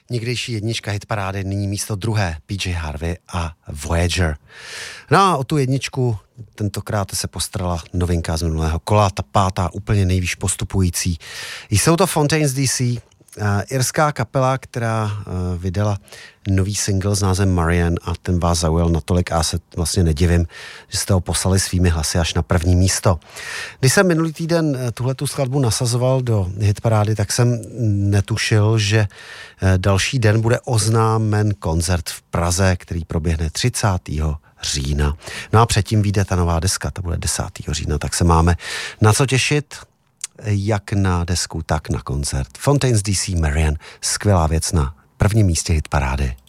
někdejší jednička hitparády, nyní místo druhé PJ Harvey a Voyager. No a o tu jedničku tentokrát se postarala novinka z minulého kola, ta pátá úplně nejvýš postupující. Jsou to Fontaines DC, irská kapela, která vydala nový single s názvem Marianne a ten vás zaujal natolik a já se vlastně nedivím, že jste ho poslali svými hlasy až na první místo. Když jsem minulý týden tuhletu skladbu nasazoval do hitparády, tak jsem netušil, že další den bude oznámen koncert v Praze, který proběhne 30. října. No a předtím vyjde ta nová deska, ta bude 10. října, tak se máme na co těšit, jak na desku, tak na koncert. Fontaines DC Marianne, skvělá věc na prvním místě hitparády.